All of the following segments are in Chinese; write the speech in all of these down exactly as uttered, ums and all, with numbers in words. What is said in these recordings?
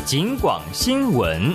警广新闻。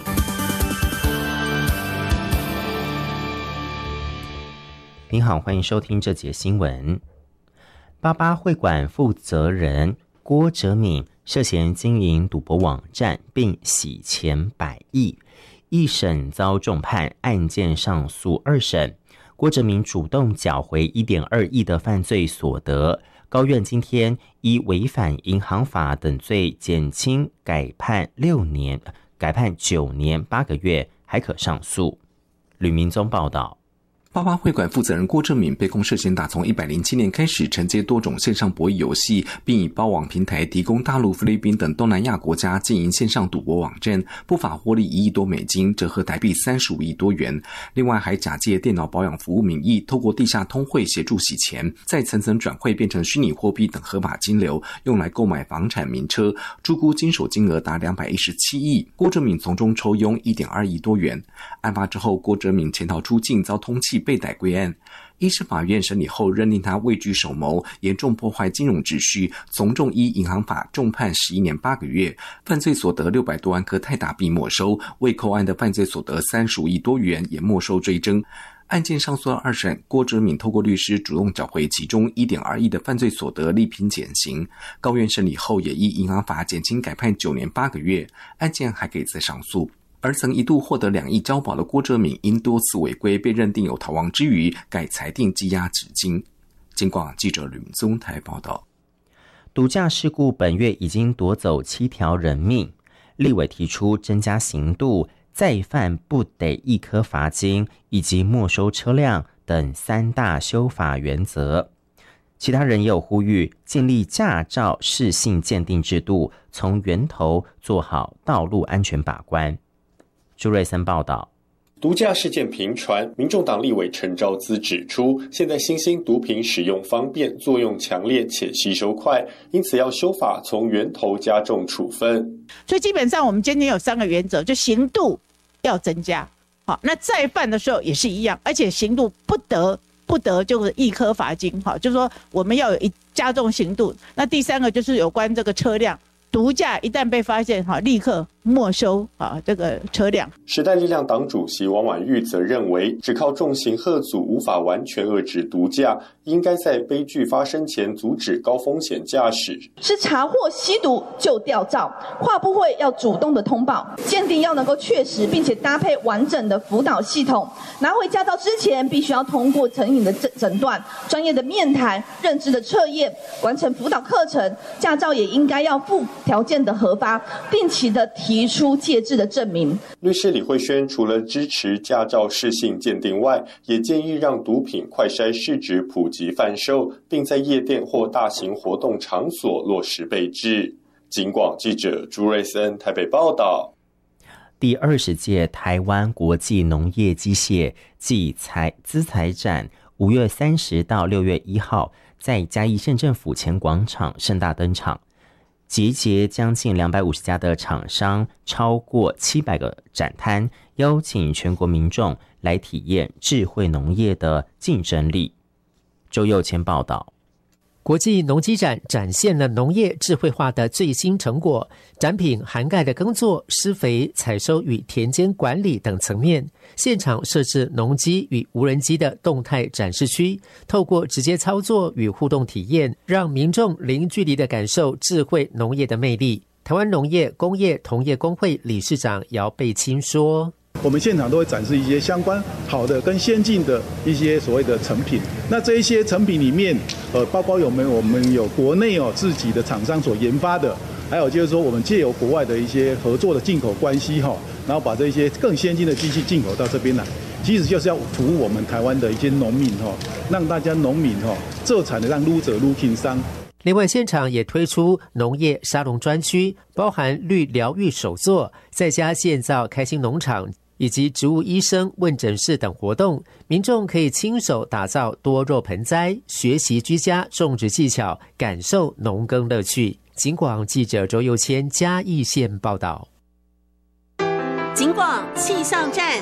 您好，欢迎收听这节新闻。八八会馆负责人郭哲敏涉嫌经营赌博网站并洗钱百亿，一审遭重判，案件上诉二审。郭哲敏主动缴回 一点二亿的犯罪所得，高院今天依违反银行法等罪减轻，改判六年，改判九年八个月，还可上诉。吕明宗报道。 八八会馆负责人郭哲敏被控涉嫌打从一百零七年开始承接多种线上博弈游戏，并以包网平台提供大陆、菲律宾等东南亚国家经营线上赌博网站，不法获利一亿多美金，折合台币三十五亿多元。另外还假借电脑保养服务名义，透过地下通汇协助洗钱，再层层转汇变成虚拟货币等合法金流，用来购买房产、名车，注估经手金额达两百一十七亿。郭哲敏从中抽佣 一点二亿多元。案发之后，郭哲敏潜逃出境，遭通缉被逮归案。一审法院审理后认定他畏居首谋，严重破坏金融秩序，从重依银行法重判十一年八个月，犯罪所得六百多万颗泰达币没收，未扣案的犯罪所得三十五亿多元也没收追征。案件上诉到二审，郭哲敏透过律师主动缴回其中 一点二亿的犯罪所得，力拼减刑。高院审理后也依银行法减轻改判九年八个月，案件还可以再上诉。而曾一度获得两亿交保的郭哲敏，因多次违规被认定有逃亡之余，改裁定羁押至今。警广记者吕明宗台报道。 毒驾事故本月已经夺走七条人命，立委提出增加刑度，再犯不得一颗罚金，以及没收车辆等三大修法原则。其他人也有呼吁建立驾照适性鉴定制度，从源头做好道路安全把关。朱瑞森报道。 毒驾事件频传，民众党立委陈昭姿指出，现在新兴毒品使用方便，作用强烈且吸收快，因此要修法从源头加重处分。 所以基本上我们今天有三个原则，就刑度要增加，好，那再犯的时候也是一样，而且刑度不得不得就是一颗罚金，好，就是说我们要有一加重刑度。那第三个就是有关这个车辆。毒驾一旦被发现，立刻没收啊这个车辆。 时代力量党主席王婉玉则认为，只靠重刑吓阻无法完全遏制毒驾，应该在悲剧发生前阻止高风险驾驶。 是查获吸毒就吊照，跨部会要主动的通报，鉴定要能够确实，并且搭配完整的辅导系统。拿回驾照之前，必须要通过成瘾的诊诊断、专业的面谈、认知的测验，完成辅导课程。驾照也应该要附条件的核发，定期的提出戒治的证明。 律师李慧轩除了支持驾照适性鉴定外，也建议让毒品快筛试纸普及贩售，并在夜店或大型活动场所落实备制。警广记者朱瑞森台北报道。 第二十届台湾国际农业机械暨材资材展五月三十到六月一号在嘉义县政府前广场盛大登场。集结将近两百五十家的厂商，超过七百个展摊，邀请全国民众来体验智慧农业的竞争力。周佑谦报道。 国际农机展展现了农业智慧化的最新成果，展品涵盖了耕作、施肥、采收与田间管理等层面。现场设置农机与无人机的动态展示区，透过直接操作与互动体验，让民众零距离的感受智慧农业的魅力。台湾农业工业同业工会理事长姚贝清说， 我们现场都会展示一些相关好的跟先进的一些所谓的成品。那这一些成品里面，呃，包括有没有我们有国内哦自己的厂商所研发的，还有就是说我们借由国外的一些合作的进口关系哈，然后把这些更先进的机器进口到这边来，其实就是要服务我们台湾的一些农民哈，让大家农民哈做产的让撸者撸轻商。 另外，现场也推出农业沙龙专区，包含绿疗愈手作、在家建造开心农场以及植物医生问诊室等活动，民众可以亲手打造多肉盆栽，学习居家种植技巧，感受农耕乐趣。警广记者周佑谦嘉义县报道。 警广气象站。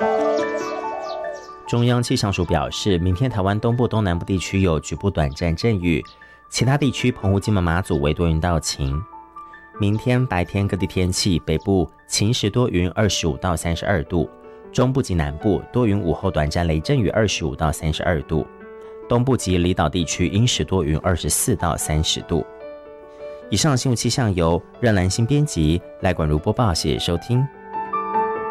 中央气象署表示，明天台湾东部、东南部地区有局部短暂阵雨，其他地区澎湖、金门、马祖为多云到晴。 明天白天各地天气，北部晴时多云，二十五到三十二度；中部及南部多云，午后短暂雷阵雨，二十五到三十二度；东部及离岛地区阴时多云，二十四到三十度。以上新闻气象由任兰心编辑，赖管如播报，谢谢收听。